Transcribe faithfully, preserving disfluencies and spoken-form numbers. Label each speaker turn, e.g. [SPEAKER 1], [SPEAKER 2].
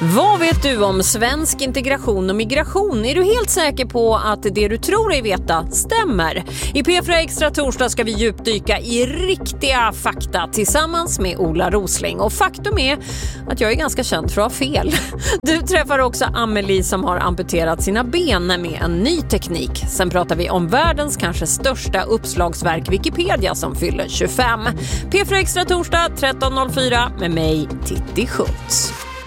[SPEAKER 1] Vad vet du om svensk integration och migration? Är du helt säker på att det du tror dig veta stämmer? I P fyra Extra torsdag ska vi djupdyka i riktiga fakta tillsammans med Ola Rosling. Och faktum är att jag är ganska känd för att ha fel. Du träffar också Amelie som har amputerat sina ben med en ny teknik. Sen pratar vi om världens kanske största uppslagsverk Wikipedia som fyller tjugofem. P fyra Extra torsdag tretton noll fyra med mig, Titti Schultz.